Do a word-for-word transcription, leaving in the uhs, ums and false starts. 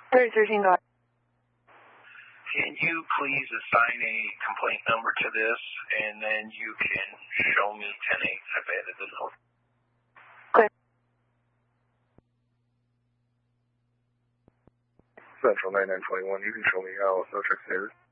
thirty thirteen, go ahead. Can you please assign a complaint number to this, and then you can show me ten eight? I've added the note. Okay. Central nine nine two one, you can show me how no check status.